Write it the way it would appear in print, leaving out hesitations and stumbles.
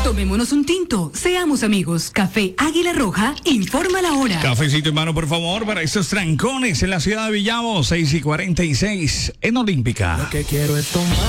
Tomémonos un tinto, seamos amigos. Café Águila Roja, informa la hora. Cafecito en mano, por favor, para estos trancones en la ciudad de Villavo, 6:46 en Olímpica. Lo que quiero es tomar.